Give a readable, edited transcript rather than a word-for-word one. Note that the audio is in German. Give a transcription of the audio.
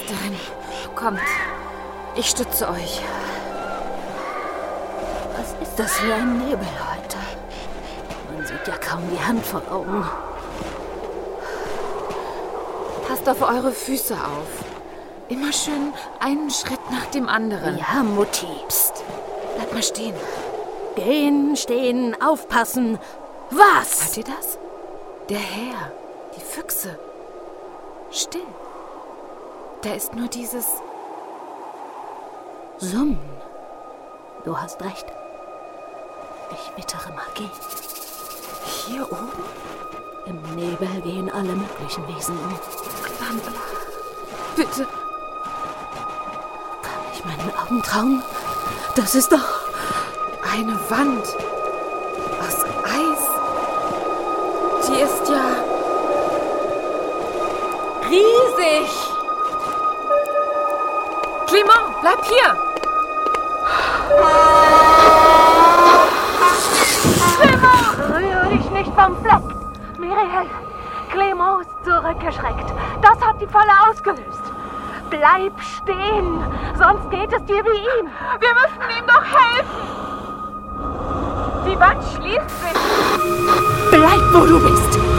Meisterin, kommt. Ich stütze euch. Was ist das für ein Nebel heute? Man sieht ja kaum die Hand vor Augen. Passt auf eure Füße auf. Immer schön einen Schritt nach dem anderen. Ja, Mutti. Psst, bleib mal stehen. Gehen, stehen, aufpassen. Was? Hört ihr das? Der Herr, die Füchse. Still. Da ist nur dieses Summen. Du hast recht. Ich wittere Magie. Hier oben? Im Nebel gehen alle möglichen Wesen um. Bitte. Kann ich meinen Augen trauen? Das ist doch eine Wand aus Eis. Die ist ja riesig. Clément, bleib hier. Clément! Rühre dich nicht vom Fleck. Miriel, Clément ist zurückgeschreckt. Das hat die Falle ausgelöst. Bleib stehen, sonst geht es dir wie ihm. Wir müssen ihm doch helfen. Die Wand schließt sich. Bleib, wo du bist.